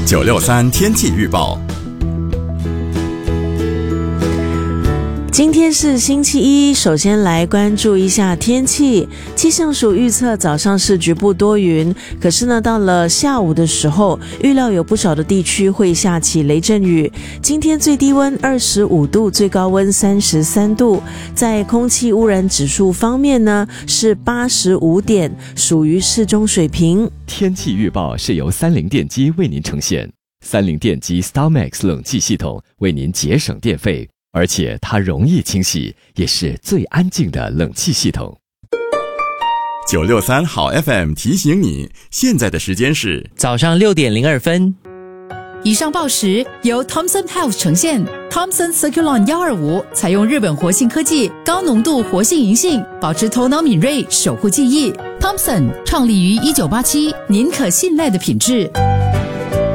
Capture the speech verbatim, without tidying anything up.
九六三天气预报。 今天是星期一，首先来关注一下天气。气象署预测早上是局部多云，可是呢，到了下午的时候，预料有不少的地区会下起雷阵雨。今天最低温二十五度，最高温三十三度。在空气污染指数方面呢，是八十五点，属于适中水平。 天气预报是由三菱电机为您呈现，三菱电机 StarMax 冷气系统为您节省电费。而且它容易清洗，也是最安静的冷气系统。 九六三好 F M 提醒你，现在的时间是早上六点零二分。 以上报时由 Thomson Health 呈现。Thomson Circulon 一二五采用日本活性科技，高浓度活性银杏，保持头脑敏锐，守护记忆。Thomson 创立于一九八七，您可信赖的品质。